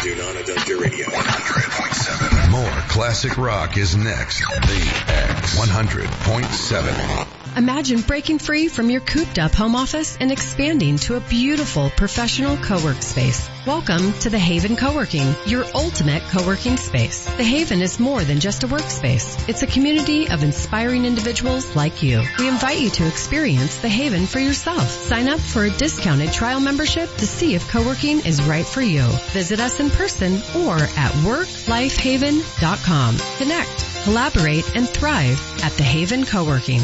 Do not adjust your radio. 100.7. More classic rock is next. The X 100.7. Imagine breaking free from your cooped-up home office and expanding to a beautiful professional co-work space. Welcome to The Haven Co-working, your ultimate co-working space. The Haven is more than just a workspace. It's a community of inspiring individuals like you. We invite you to experience The Haven for yourself. Sign up for a discounted trial membership to see if co-working is right for you. Visit us in person or at worklifehaven.com. Connect, collaborate, and thrive at The Haven Co-working.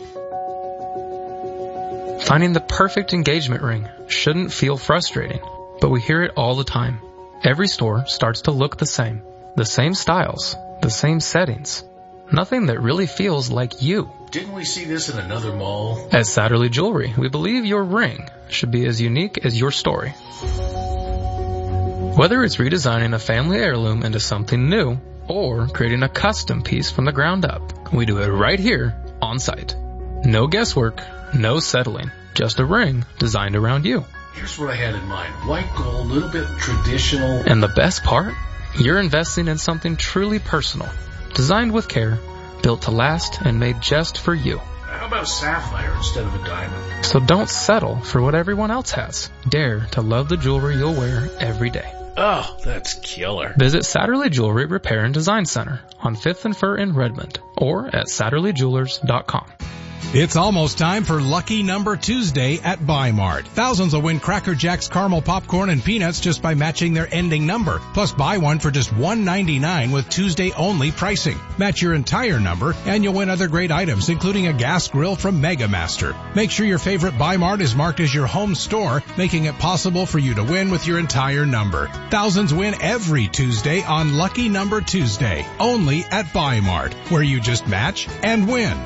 Finding the perfect engagement ring shouldn't feel frustrating, but we hear it all the time. Every store starts to look the same styles, the same settings. Nothing that really feels like you. Didn't we see this in another mall? At Satterley Jewelry, we believe your ring should be as unique as your story. Whether it's redesigning a family heirloom into something new or creating a custom piece from the ground up, we do it right here on site. No guesswork, no settling, just a ring designed around you. Here's what I had in mind. White gold, a little bit traditional. And the best part? You're investing in something truly personal, designed with care, built to last, and made just for you. How about a sapphire instead of a diamond? So don't settle for what everyone else has. Dare to love the jewelry you'll wear every day. Oh, that's killer. Visit Satterley Jewelry Repair and Design Center on 5th and Fir in Redmond or at SatterleyJewelers.com. It's almost time for Lucky Number Tuesday at Buy Mart. Thousands will win Cracker Jacks caramel popcorn and peanuts just by matching their ending number. Plus buy one for just $1.99 with Tuesday only pricing. Match your entire number and you'll win other great items, including a gas grill from Mega Master. Make sure your favorite Buy Mart is marked as your home store, making it possible for you to win with your entire number. Thousands win every Tuesday on Lucky Number Tuesday, only at Buy Mart, where you just match and win.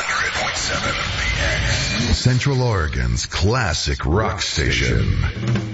100.7 The X. Central Oregon's classic rock station.